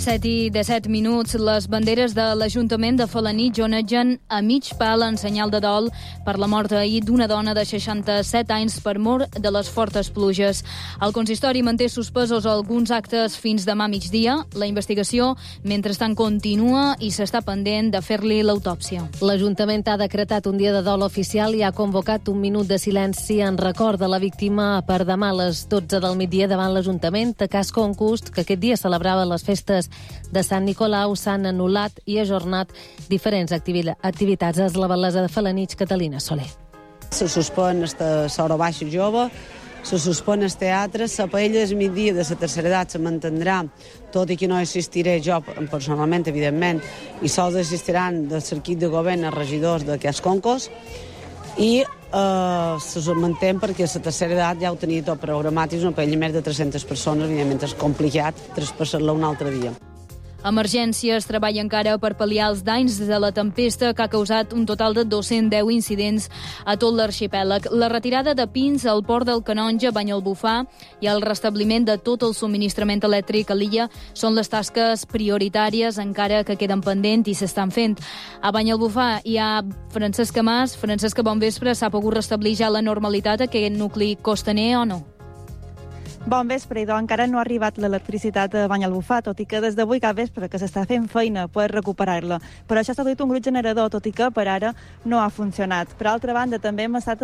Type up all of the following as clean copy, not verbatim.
7:17, les banderes de l'Ajuntament de Felanitx onegen a mig pal en senyal de dol per la mort ahir d'una dona de 67 anys per mort de les fortes pluges. El consistori manté suspesos alguns actes fins demà migdia. La investigació, mentrestant, continua i s'està pendent de fer-li l'autòpsia. L'Ajuntament ha decretat un dia de dol oficial i ha convocat un minut de silenci en record de la víctima per demà a les 12 del migdia davant l'Ajuntament a Cas Concust, que aquest dia celebrava les festes de Sant Nicolau. S'han anul·lat i ajornat diferents activitats. És la batllessa de Felanitx, Catalina Soler. Se suspèn l'hora baixa jove, se suspèn el teatre, la paella del migdia de la tercera edat se mantindrà, tot i que no assistiré jo personalment, evidentment, i sols assistiran del circuit de govern els regidors d'aquest concurs, i se mantén perquè a la tercera edat ja ho tenia tot programat i és una paella més de 300 persones, evidentment és complicat traspassar-la un altre dia. Emergències treballa encara per pal·liar els danys de la tempesta que ha causat un total de 210 incidents a tot l'arxipèlag. La retirada de pins al port del Canonge, Banyalbufar, i el restabliment de tot el subministrament elèctric a l'illa són les tasques prioritàries encara que queden pendents i s'estan fent. A Banyalbufar hi ha Francesca Mas. Francesca, bon vespre. S'ha pogut restablir ja la normalitat a aquest nucli costaner o no? Bon vespre, idò, encara no ha arribat l'electricitat a Banyalbufar, tot i que des d'avui cap vespre que s'està fent feina per recuperar-la. Per això s'ha duit un grup generador, tot i que per ara no ha funcionat. Per altra banda, també hem estat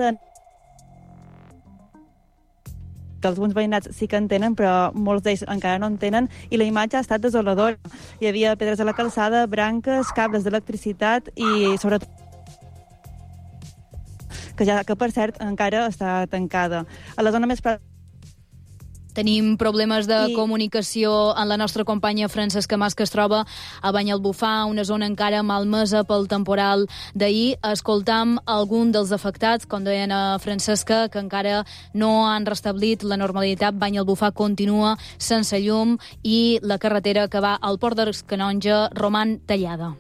que alguns veïnats sí que en tenen, però molts d'ells encara no en tenen, i la imatge ha estat desoladora. Hi havia pedres a la calçada, branques, cables d'electricitat i, sobretot, que per cert encara està tancada. A la zona més Tenim problemes de comunicació en la nostra companya Francesca Mas, que es troba a Banyalbufar, una zona encara malmesa pel temporal d'ahir. Escoltam algun dels afectats, com deien a Francesca, que encara no han restablit la normalitat. Banyalbufar continua sense llum i la carretera que va al port del Canonge roman tallada.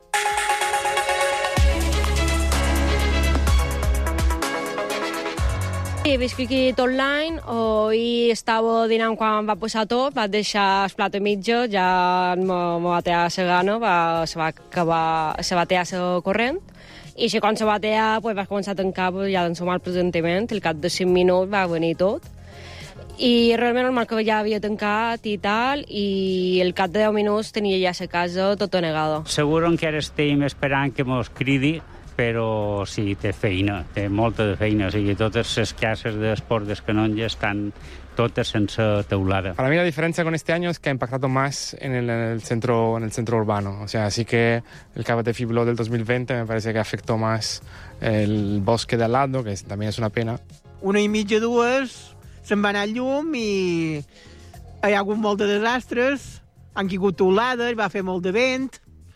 Sí, visc aquí tot l'any. Hoy estava dinant quan va passar tot, vaig deixar el plat a mitja, ja me va tallar la gana, se va tallar la corrent, i si quan se va tallar vaig començar a tancar ja d'ensumar el presentiment, al cap de 5 minuts va venir tot, i realment normal que ja havia tancat i tal, i al cap de 10 minuts tenia ja la casa tota negada. Seguro encara estem esperant que mos cridi, però sí, té feina, té molta de feina. O sigui, totes les cases d'esport del Canonge están todas sense teulada. Para mí la diferencia con este año es que ha impactado más en el centro urbano. O sea, sí que el Cabo de Fibló del 2020 me parece que afectó más el bosque de al lado, que también es una pena. 1:30, 2, se'n va anar el llum i hi ha hagut molt de desastres, han caigut teulades, va fer molt de vent,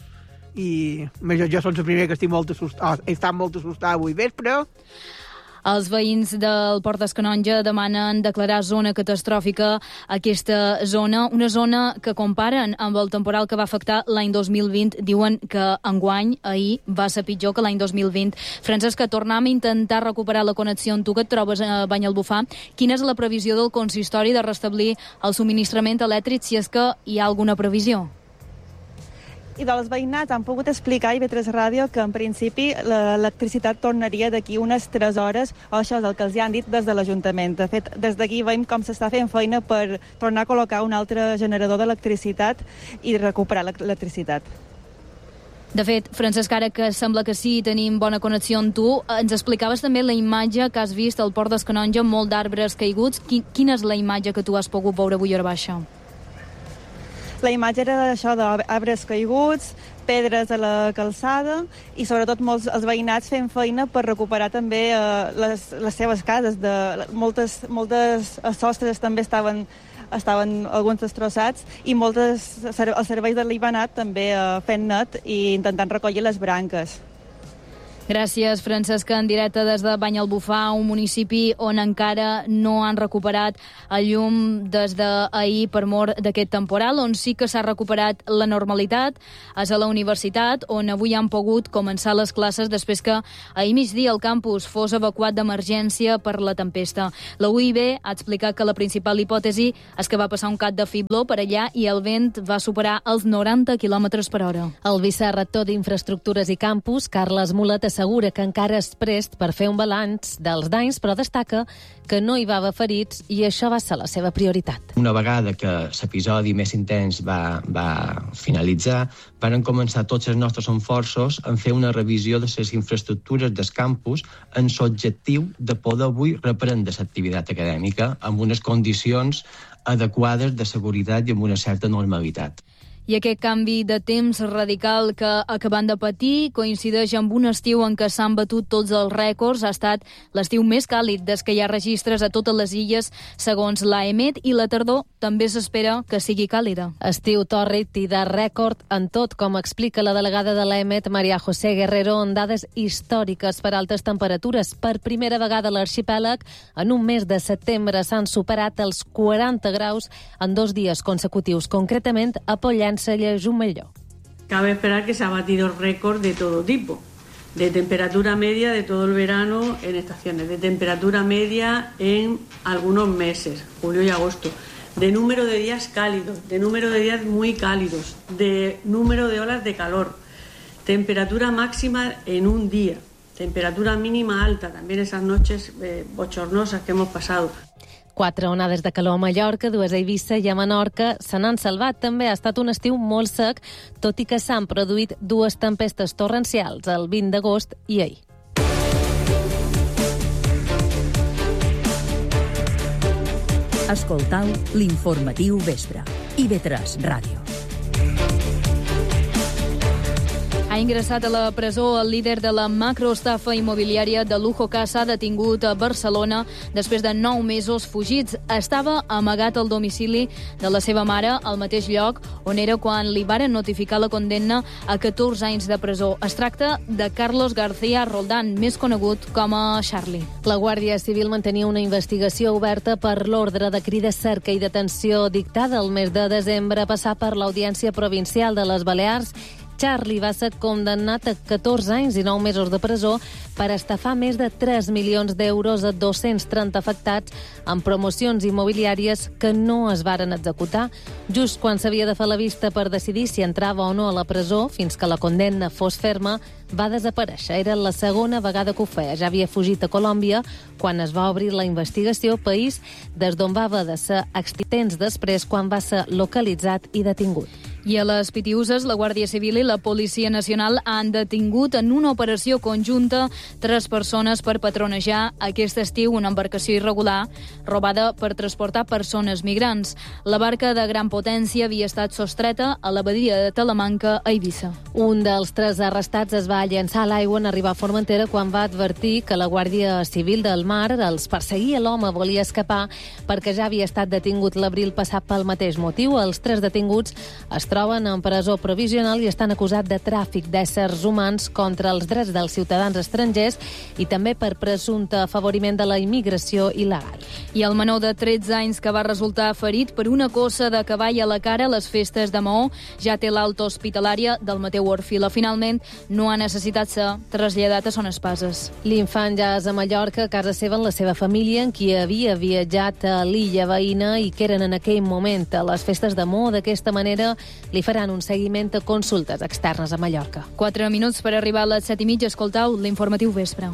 i jo soc el primer que estic molt assustat, he estat molt assustat avui vespre. Els veïns del Port del Canonge demanen declarar zona catastròfica aquesta zona, una zona que comparen amb el temporal que va afectar l'any 2020. Diuen que enguany, ahir, va ser pitjor que l'any 2020. Francesca, tornem a intentar recuperar la connexió amb tu, que et trobes a Banyalbufar. Quina és la previsió del consistori de restablir el subministrament elèctric, si és que hi ha alguna previsió? I dels veïnats han pogut explicar a IB3 Ràdio que en principi l'electricitat tornaria d'aquí unes 3 hores, o això és el que els han dit des de l'Ajuntament. De fet, des d'aquí veiem com s'està fent feina per tornar a col·locar un altre generador d'electricitat i recuperar l'electricitat. De fet, Francesca, ara que sembla que sí, tenim bona connexió amb tu, ens explicaves també la imatge que has vist al Port del Canonge, molt d'arbres caiguts. Quina és la imatge que tu has pogut veure avui a hora baixa? La imatge era d'això, d'arbres caiguts, pedres a la calçada i sobretot molts els veïnats fent feina per recuperar també les seves cases. Moltes sostres també estaven alguns destrossats i els serveis de l'Ibanat també fent net i intentant recollir les branques. Gràcies, Francesca. En directe des de Banyalbufar, un municipi on encara no han recuperat el llum des d'ahir per mor d'aquest temporal. On sí que s'ha recuperat la normalitat és a la universitat, on avui han pogut començar les classes després que ahir migdia el campus fos evacuat d'emergència per la tempesta. La UIB ha explicat que la principal hipòtesi és que va passar un cat de fibló per allà i el vent va superar els 90 km per hora. El vicerector d'Infraestructures i Campus, Carles Mulet, assegura que encara és prest per fer un balanç dels danys, però destaca que no hi va haver ferits i això va ser la seva prioritat. Una vegada que l'episodi més intens va finalitzar, van començar tots els nostres esforços en fer una revisió de les infraestructures del campus en l'objectiu de poder avui reprendre l'activitat acadèmica amb unes condicions adequades de seguretat i amb una certa normalitat. I aquest canvi de temps radical que acabant de patir coincideix amb un estiu en què s'han batut tots els rècords. Ha estat l'estiu més càlid des que hi ha registres a totes les illes, segons l'AEMET, i la tardor també s'espera que sigui càlida. Estiu tòrrid i de rècord en tot, com explica la delegada de l'AEMET, Maria José Guerrero, en dades històriques per altes temperatures. Per primera vegada a l'arxipèlag, en un mes de setembre s'han superat els 40 graus en 2 dies consecutius, concretament a Pollença y a Jumelló. Cabe esperar que se ha batido récord de todo tipo, de temperatura media de todo el verano en estaciones, de temperatura media en algunos meses, julio y agosto, de número de días cálidos, de número de días muy cálidos, de número de olas de calor, temperatura máxima en un día, temperatura mínima alta, también esas noches bochornosas que hemos pasado. 4 onades de calor a Mallorca, 2 a Eivissa i a Menorca se n'han salvat. També ha estat un estiu molt sec, tot i que s'han produït 2 tempestes torrencials, el 20 d'agost i ahir. Escoltau l'informatiu vespre. IB3 Ràdio. Ha ingressat a la presó el líder de la macroestafa immobiliària de Lujo Casa, detingut a Barcelona després de 9 mesos fugits. Estava amagat al domicili de la seva mare, al mateix lloc on era quan li varen notificar la condemna a 14 anys de presó. Es tracta de Carlos García Roldán, més conegut com a Charlie. La Guàrdia Civil mantenia una investigació oberta per l'ordre de crida, cerca i detenció dictada el mes de desembre a passar per l'Audiència Provincial de les Balears. Charlie va ser condemnat a 14 anys i 9 mesos de presó per estafar més de 3 milions d'euros a 230 afectats en promocions immobiliàries que no es varen executar. Just quan s'havia de fer la vista per decidir si entrava o no a la presó, fins que la condemna fos ferma, va desaparèixer. Era la segona vegada que ho feia. Ja havia fugit a Colòmbia quan es va obrir la investigació, país des d'on va haver de ser extens després quan va ser localitzat i detingut. I a les Pitiüses, la Guàrdia Civil i la Policia Nacional han detingut en una operació conjunta 3 persones per patronejar aquest estiu una embarcació irregular robada per transportar persones migrants. La barca de gran potència havia estat sostreta a la badia de Talamanca, a Eivissa. Un dels 3 arrestats es va llançar a l'aigua en arribar a Formentera quan va advertir que la Guàrdia Civil del Mar els perseguia. L'home volia escapar perquè ja havia estat detingut l'abril passat pel mateix motiu. Els 3 detinguts es troben en presó provisional i estan acusats de tràfic d'éssers humans contra els drets dels ciutadans estrangers i també per presumpte afavoriment de la immigració il·legal. I el menor de 13 anys que va resultar ferit per una cossa de cavall a la cara a les festes de Maó ja té l'alta hospitalària del Mateu Orfila. Finalment, no ha necessitat ser traslladat a Son Espases. L'infant ja és a Mallorca, a casa seva, amb la seva família, en qui havia viatjat a l'illa veïna i que eren en aquell moment a les festes de Maó. D'aquesta manera, li faran un seguiment de consultes externes a Mallorca. 4 minuts per arribar a les 7:30. Escoltau l'informatiu vespre.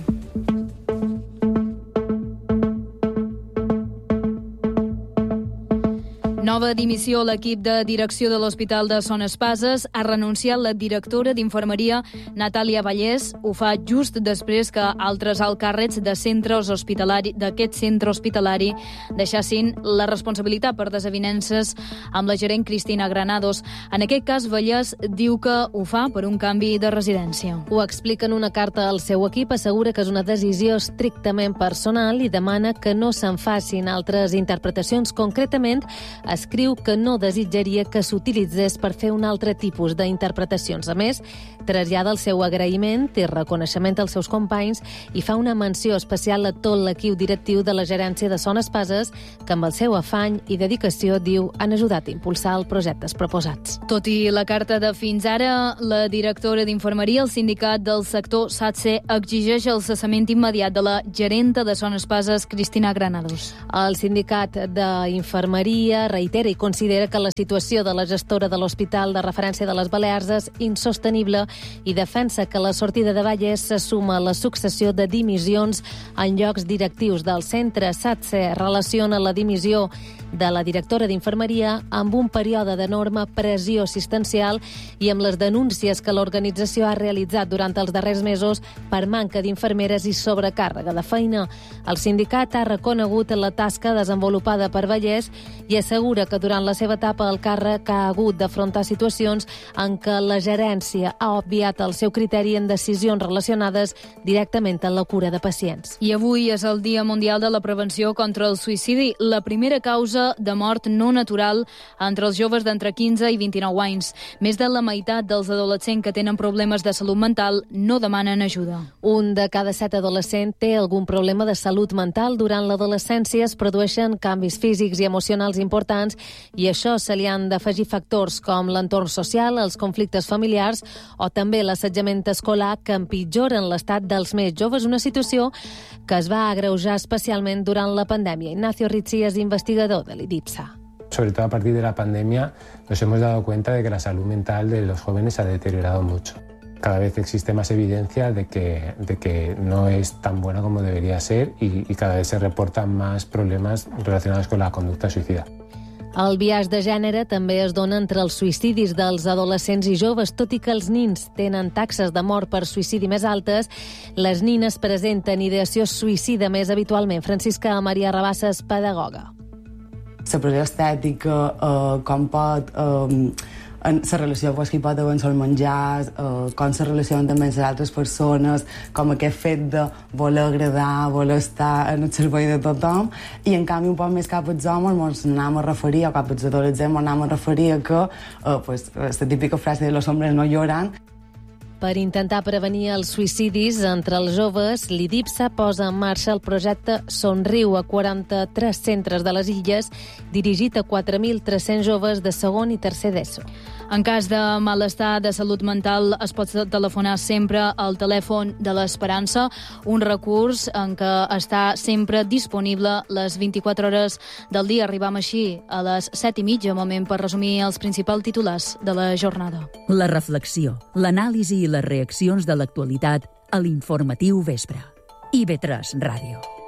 Nova dimissió a l'equip de direcció de l'Hospital de Son Espases. Ha renunciat la directora d'Infermeria, Natàlia Vallès. Ho fa just després que altres alts càrrecs d'aquest centre hospitalari deixassin la responsabilitat per desavinences amb la gerent Cristina Granados. En aquest cas, Vallès diu que ho fa per un canvi de residència. Ho explica en una carta al seu equip, assegura que és una decisió estrictament personal i demana que no se'n facin altres interpretacions. Concretament, escriu que no desitjaria que s'utilitzés per fer un altre tipus d'interpretacions. A més, trasllada el seu agraïment i reconeixement als seus companys i fa una menció especial a tot l'equip directiu de la gerència de Son Espases, que amb el seu afany i dedicació, diu, han ajudat a impulsar els projectes proposats. Tot i la carta de fins ara, la directora d'Infermeria, el sindicat del sector SATSE, exigeix el cessament immediat de la gerenta de Son Espases, Cristina Granados. El sindicat d'Infermeria reitera i considera que la situació de la gestora de l'Hospital de Referència de les Balears és insostenible i defensa que la sortida de Vallès se suma a la successió de dimissions en llocs directius del centre. SATSE relaciona la dimissió de la directora d'Infermeria amb un període d'enorme pressió assistencial i amb les denúncies que l'organització ha realitzat durant els darrers mesos per manca d'infermeres i sobrecàrrega de feina. El sindicat ha reconegut la tasca desenvolupada per Vallès i assegura que durant la seva etapa al càrrec ha hagut d'afrontar situacions en què la gerència ha obviat el seu criteri en decisions relacionades directament amb la cura de pacients. I avui és el Dia Mundial de la Prevenció contra el Suïcidi, la primera causa de mort no natural entre els joves d'entre 15 i 29 anys. Més de la meitat dels adolescents que tenen problemes de salut mental no demanen ajuda. Un de cada 7 adolescents té algun problema de salut mental. Durant l'adolescència es produeixen canvis físics i emocionals importants i a això se li han d'afegir factors com l'entorn social, els conflictes familiars o també l'assetjament escolar que empitjoren l'estat dels més joves, una situació que es va agreujar especialment durant la pandèmia. Ignacio Rizzi és investigador de l'IDIPSA. Sobre todo a partir de la pandemia nos hemos dado cuenta de que la salud mental de los jóvenes se ha deteriorado mucho. Cada vez existe más evidencia de que no es tan buena como debería ser y cada vez se reportan más problemas relacionados con la conducta suicida. El biaix de gènere també es dona entre els suïcidis dels adolescents i joves. Tot i que els nins tenen taxes de mort per suïcidi més altes, les nines presenten ideació suïcida més habitualment. Francisca Maria Rabasses, pedagoga. La pressió estètica, com pot... la relació que hi pot haver amb els menjars, com se relacionen també amb les altres persones, com aquest fet de voler agradar, voler estar en el servei de tothom, i en canvi un poc més cap als homes ens anem a referir, o cap als adolescents ens anem a referir a que la típica frase de los hombres no lloran. Per intentar prevenir els suïcidis entre els joves, l'IDIPSA posa en marxa el projecte Somriu a 43 centres de les Illes, dirigit a 4.300 joves de segon i tercer d'ESO. En cas de malestar de salut mental es pot telefonar sempre al telèfon de l'Esperança, un recurs en què està sempre disponible les 24 hores del dia. Arribam així a les 7:30, moment per resumir els principals titulars de la jornada. La reflexió, l'anàlisi i les reaccions de l'actualitat a l'Informatiu Vespre. IB3 Ràdio.